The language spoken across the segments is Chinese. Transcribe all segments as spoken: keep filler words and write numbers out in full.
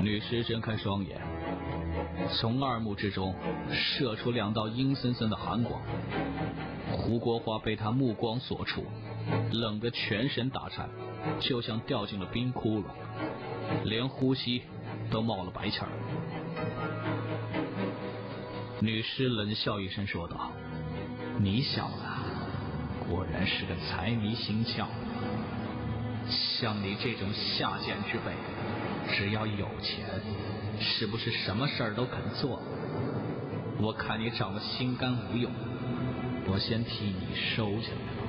女尸睁开双眼，从二目之中射出两道阴森森的寒光。胡国华被他目光所触，冷得全身打颤，就像掉进了冰窟窿，连呼吸都冒了白气儿。女尸冷笑一声说道：你小子果然是个财迷心窍，像你这种下贱之辈，只要有钱，是不是什么事儿都肯做？我看你长得心甘无用，我先替你收起来了。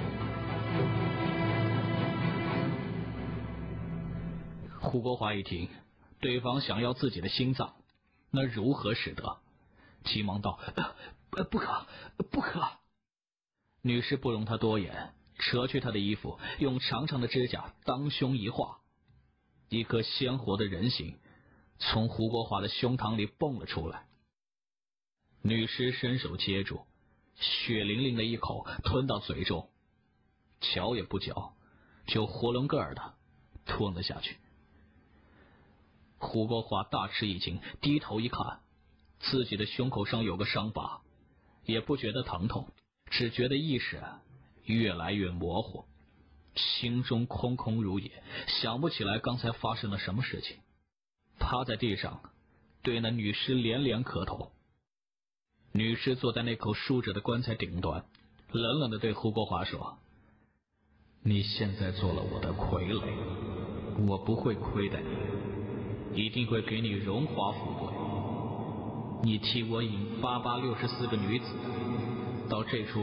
胡国华一听对方想要自己的心脏，那如何使得？急忙道：呃、不可不可！女尸不容他多言，扯去他的衣服，用长长的指甲当胸一划，一颗鲜活的人形从胡国华的胸膛里蹦了出来。女尸伸手接住，血淋淋的一口吞到嘴中，嚼也不嚼，就囫囵个儿的吞了下去。胡国华大吃一惊，低头一看，自己的胸口上有个伤疤，也不觉得疼痛，只觉得意识越来越模糊，心中空空如也，想不起来刚才发生了什么事情。趴在地上对那女尸连连磕头。女尸坐在那口竖着的棺材顶端，冷冷地对胡国华说：你现在做了我的傀儡，我不会亏待你，一定会给你荣华富贵。你替我引八八六十四个女子到这处